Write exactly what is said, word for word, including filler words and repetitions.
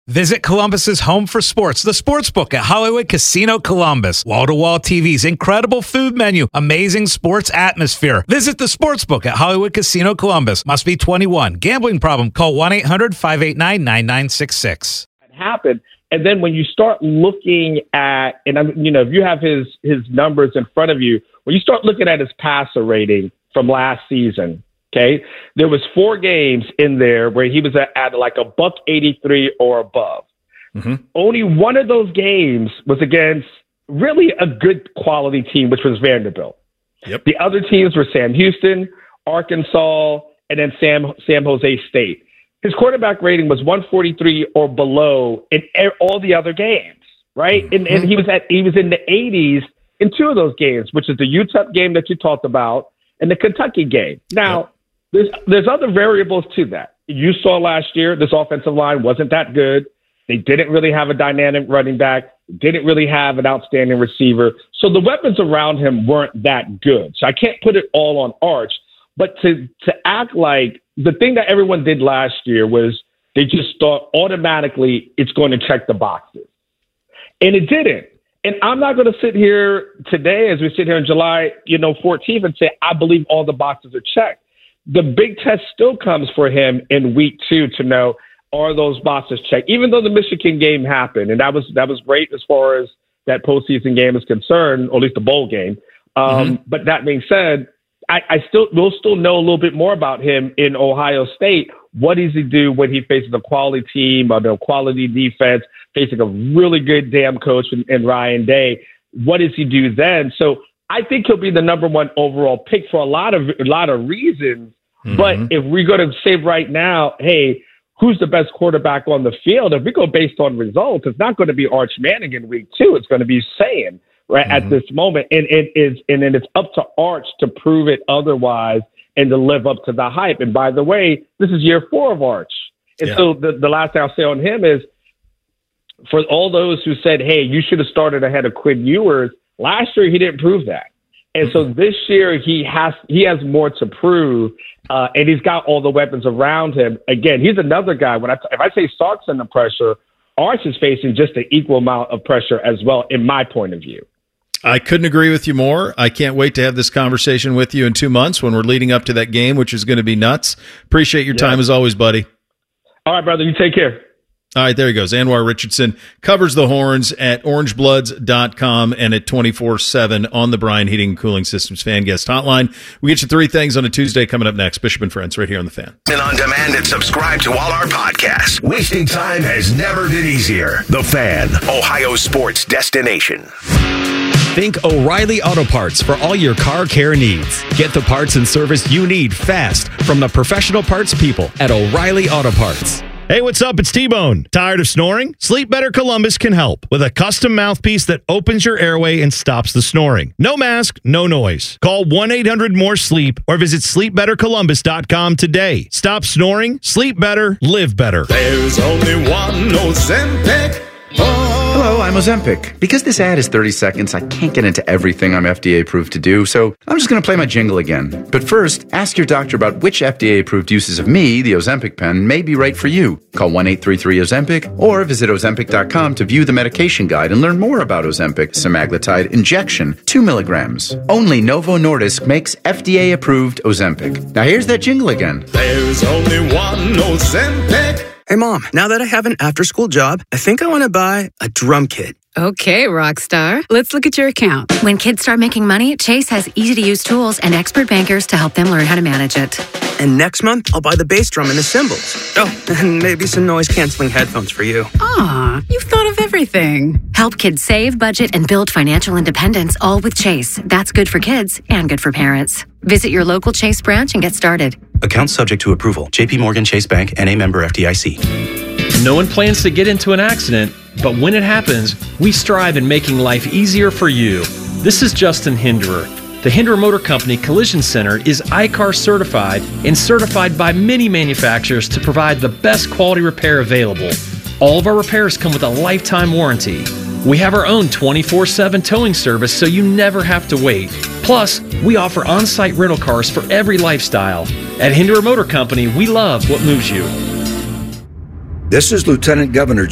Visit Columbus's home for sports, the Sportsbook at Hollywood Casino Columbus. Wall-to-wall T Vs, incredible food menu, amazing sports atmosphere. Visit the Sportsbook at Hollywood Casino Columbus. Must be twenty-one. Gambling problem? Call one eight hundred five eight nine nine nine six six. It happened. And then when you start looking at, and I'm, you know, if you have his his numbers in front of you, when you start looking at his passer rating from last season, okay, there was four games in there where he was at, at like a buck eighty-three or above. Mm-hmm. Only one of those games was against really a good quality team, which was Vanderbilt. Yep. The other teams were Sam Houston, Arkansas, and then Sam Sam Jose State. His quarterback rating was one forty-three or below in all the other games, right? Mm-hmm. And, and he was at he was in the eighties in two of those games, which is the U T E P game that you talked about and the Kentucky game. Now, yep. there's there's other variables to that. You saw last year this offensive line wasn't that good. They didn't really have a dynamic running back. Didn't really have an outstanding receiver. So the weapons around him weren't that good. So I can't put it all on Arch. But to to act like the thing that everyone did last year was they just thought automatically it's going to check the boxes. And it didn't. And I'm not going to sit here today as we sit here in July, you know, fourteenth and say, I believe all the boxes are checked. The big test still comes for him in week two to know, are those boxes checked? Even though the Michigan game happened, and that was that was great as far as that postseason game is concerned, or at least the bowl game. Um, mm-hmm. But that being said, I, I still we'll still know a little bit more about him in Ohio State. What does he do when he faces a quality team, or a quality defense, facing a really good damn coach in, in Ryan Day? What does he do then? So I think he'll be the number one overall pick for a lot of a lot of reasons. Mm-hmm. But if we're going to say right now, hey, who's the best quarterback on the field? If we go based on results, it's not going to be Arch Manning in week two. It's going to be Sayin right mm-hmm. at this moment. And it is, and then it's up to Arch to prove it otherwise and to live up to the hype. And by the way, this is year four of Arch. And yeah. so the, the last thing I'll say on him is, for all those who said, hey, you should have started ahead of Quinn Ewers, last year he didn't prove that. And so this year he has he has more to prove, uh, and he's got all the weapons around him. Again, he's another guy. When I if I say Sark's under pressure, Arch is facing just an equal amount of pressure as well, in my point of view. I couldn't agree with you more. I can't wait to have this conversation with you in two months when we're leading up to that game, which is going to be nuts. Appreciate your yeah. time as always, buddy. All right, brother. You take care. All right, there he goes. Anwar Richardson covers the Horns at orange bloods dot com and at twenty-four seven on the Bryan Heating and Cooling Systems Fan Guest Hotline. We get you three things on a Tuesday coming up next. Bishop and Friends right here on The Fan. And on demand and subscribe to all our podcasts. Wasting time has never been easier. The Fan, Ohio sports destination. Think O'Reilly Auto Parts for all your car care needs. Get the parts and service you need fast from the professional parts people at O'Reilly Auto Parts. Hey, what's up? It's T-Bone. Tired of snoring? Sleep Better Columbus can help with a custom mouthpiece that opens your airway and stops the snoring. No mask, no noise. Call one eight hundred more sleep or visit sleep better columbus dot com today. Stop snoring, sleep better, live better. There's only one Ozempic. Hello, I'm Ozempic. Because this ad is thirty seconds, I can't get into everything I'm F D A approved to do, so I'm just going to play my jingle again. But first, ask your doctor about which F D A approved uses of me, the Ozempic pen, may be right for you. Call one eight three three Ozempic or visit ozempic dot com to view the medication guide and learn more about Ozempic semaglutide injection, two milligrams. Only Novo Nordisk makes F D A approved Ozempic. Now here's that jingle again. There's only one Ozempic. Hey, Mom, now that I have an after-school job, I think I want to buy a drum kit. Okay, rock star. Let's look at your account. When kids start making money, Chase has easy-to-use tools and expert bankers to help them learn how to manage it. And next month, I'll buy the bass drum and the cymbals. Oh, and maybe some noise-canceling headphones for you. Aw, you've thought of everything. Help kids save, budget, and build financial independence, all with Chase. That's good for kids and good for parents. Visit your local Chase branch and get started. Account subject to approval. J P Morgan Chase Bank, N A member F D I C. No one plans to get into an accident, but when it happens, we strive in making life easier for you. This is Justin Hinderer. The Hinderer Motor Company Collision Center is I C A R certified and certified by many manufacturers to provide the best quality repair available. All of our repairs come with a lifetime warranty. We have our own twenty-four seven towing service so you never have to wait. Plus, we offer on-site rental cars for every lifestyle. At Hinderer Motor Company, we love what moves you. This is Lieutenant Governor